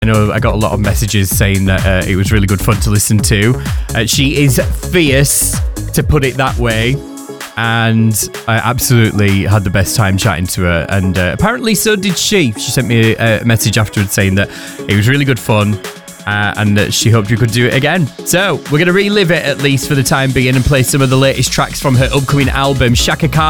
I know I got a lot of messages saying that it was really good fun to listen to. She is fierce, to put it that way. And I absolutely had the best time chatting to her. And apparently so did she. She sent me a message afterwards saying that it was really good fun. And that she hoped we could do it again. So we're going to relive it, at least for the time being, and play some of the latest tracks from her upcoming album, Chaka Khan.